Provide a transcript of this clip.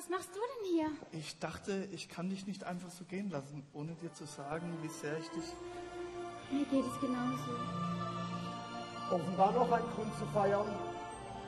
Was machst du denn hier? Ich dachte, ich kann dich nicht einfach so gehen lassen, ohne dir zu sagen, wie sehr ich dich... Mir geht es genauso. Offenbar noch ein Grund zu feiern.